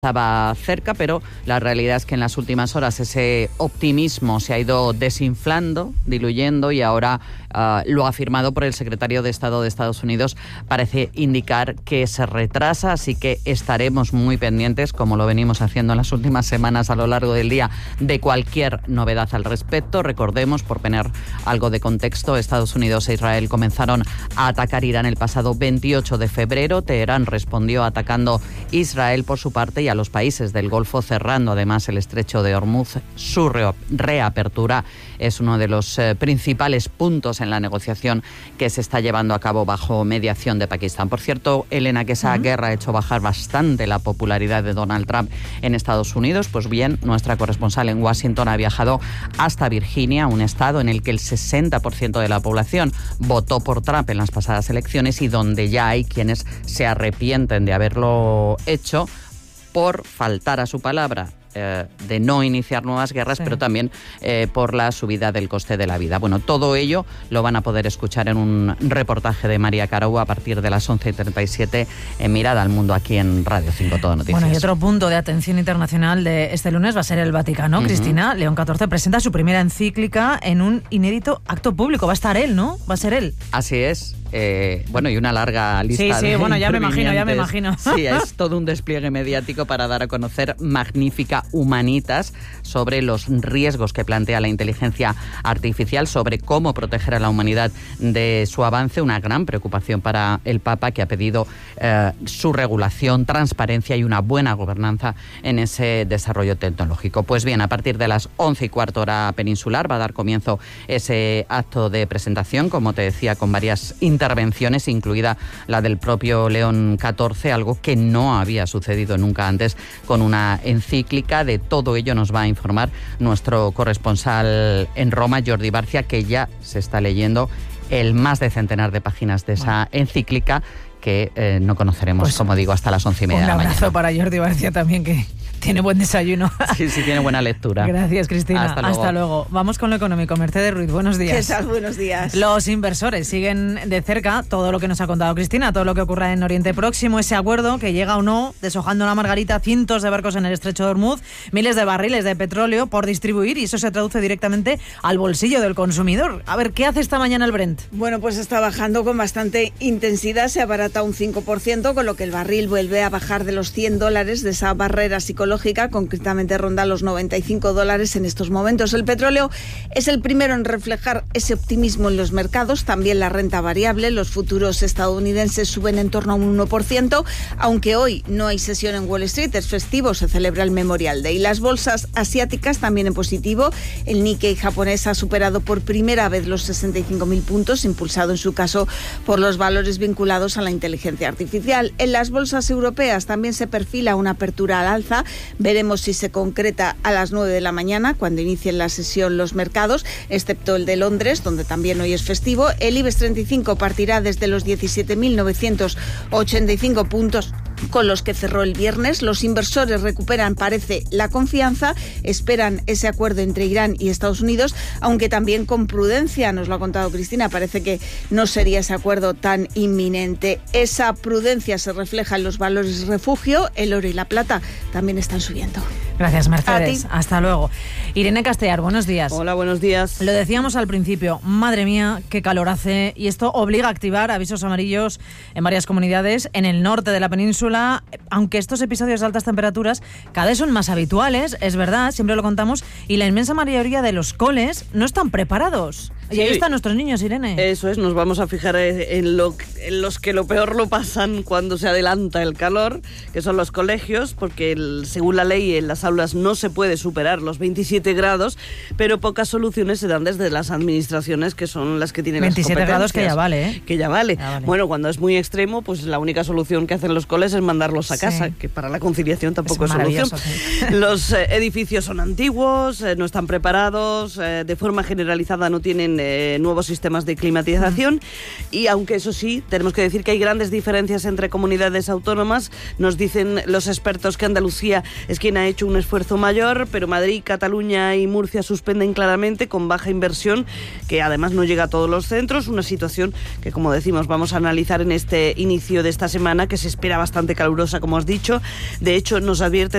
estaba cerca, pero la realidad es que en las últimas horas ese optimismo se ha ido desinflando, diluyendo, y ahora lo afirmado por el secretario de Estado de Estados Unidos parece indicar que se retrasa, así que estaremos muy pendientes, como lo venimos haciendo en las últimas semanas a lo largo del día, de cualquier novedad al respecto. Recordemos, por poner algo de contexto, Estados Unidos e Israel comenzaron a atacar Irán el pasado 28 de febrero. Teherán respondió atacando Israel por su parte y a los países del Golfo, cerrando además el estrecho de Hormuz. Su reapertura es uno de los principales puntos en la negociación que se está llevando a cabo bajo mediación de Pakistán. Por cierto, Elena, que esa guerra ha hecho bajar bastante la popularidad de Donald Trump en Estados Unidos. Pues bien, nuestra corresponsal en Washington ha viajado hasta Virginia, un estado en el que el 60% de la población votó por Trump en las pasadas elecciones y donde ya hay quienes se arrepienten de haberlo hecho por faltar a su palabra, de no iniciar nuevas guerras, sí, pero también por la subida del coste de la vida. Bueno, todo ello lo van a poder escuchar en un reportaje de María Carou a partir de las 11:37 en Mirada al Mundo, aquí en Radio 5 Todo Noticias. Bueno, y otro punto de atención internacional de este lunes va a ser el Vaticano. Cristina, León XIV presenta su primera encíclica en un inédito acto público. Va a estar él, ¿no? Va a ser él. Así es. Bueno, y una larga lista de bueno, ya me imagino. Sí, es todo un despliegue mediático para dar a conocer Magnificat Humanitas sobre los riesgos que plantea la inteligencia artificial, sobre cómo proteger a la humanidad de su avance, una gran preocupación para el Papa, que ha pedido su regulación, transparencia y una buena gobernanza en ese desarrollo tecnológico. Pues bien, a partir de las 11:15 hora peninsular va a dar comienzo ese acto de presentación, como te decía, con varias intervenciones, incluida la del propio León XIV, algo que no había sucedido nunca antes con una encíclica. De todo ello nos va a informar nuestro corresponsal en Roma, Jordi Barcia, que ya se está leyendo el más de centenar de páginas de esa encíclica que no conoceremos, pues, como digo, hasta las 11:30 de la mañana. Un abrazo para Jordi Barcia también, que tiene buen desayuno. Sí, tiene buena lectura. Gracias, Cristina. Hasta luego. Vamos con lo económico. Mercedes Ruiz, buenos días. ¿Qué tal? Buenos días. Los inversores siguen de cerca todo lo que nos ha contado Cristina, todo lo que ocurra en Oriente Próximo, ese acuerdo que llega o no, deshojando la margarita, cientos de barcos en el estrecho de Hormuz, miles de barriles de petróleo por distribuir, y eso se traduce directamente al bolsillo del consumidor. A ver, ¿qué hace esta mañana el Brent? Bueno, pues está bajando con bastante intensidad, se abarata un 5%, con lo que el barril vuelve a bajar de los $100, de esa barrera psicológica, concretamente ronda los $95 en estos momentos. El petróleo es el primero en reflejar ese optimismo en los mercados, también la renta variable. Los futuros estadounidenses suben en torno a un 1%, aunque hoy no hay sesión en Wall Street, es festivo, se celebra el Memorial Day. Las bolsas asiáticas también en positivo. El Nikkei japonés ha superado por primera vez los 65.000 puntos, impulsado en su caso por los valores vinculados a la inteligencia artificial. En las bolsas europeas también se perfila una apertura al alza. Veremos si se concreta a las 9 de la mañana, cuando inicien la sesión los mercados, excepto el de Londres, donde también hoy es festivo. El IBEX 35 partirá desde los 17.985 puntos con los que cerró el viernes. Los inversores recuperan, parece, la confianza, esperan ese acuerdo entre Irán y Estados Unidos, aunque también con prudencia. Nos lo ha contado Cristina, parece que no sería ese acuerdo tan inminente. Esa prudencia se refleja en los valores refugio. El oro y la plata también están subiendo. Gracias, Mercedes. Hasta luego. Irene Castellar, buenos días. Hola, buenos días. Lo decíamos al principio, madre mía, qué calor hace, y esto obliga a activar avisos amarillos en varias comunidades en el norte de la península, aunque estos episodios de altas temperaturas cada vez son más habituales, es verdad, siempre lo contamos, y la inmensa mayoría de los coles no están preparados. Y ahí están nuestros niños, Irene. Eso es, nos vamos a fijar en los que lo peor lo pasan cuando se adelanta el calor, que son los colegios, porque según la ley en las aulas no se puede superar los 27 grados, pero pocas soluciones se dan desde las administraciones, que son las que tienen 27 las grados que ya vale, ¿eh? Que ya vale. Bueno, cuando es muy extremo, pues la única solución que hacen los coles es mandarlos a casa, que para la conciliación tampoco es solución. Sí. Los edificios son antiguos, no están preparados, de forma generalizada no tienen nuevos sistemas de climatización, y aunque eso sí, tenemos que decir que hay grandes diferencias entre comunidades autónomas. Nos dicen los expertos que Andalucía es quien ha hecho un esfuerzo mayor, pero Madrid, Cataluña y Murcia suspenden claramente, con baja inversión, que además no llega a todos los centros, una situación que, como decimos, vamos a analizar en este inicio de esta semana, que se espera bastante bastante calurosa, como has dicho. De hecho, nos advierte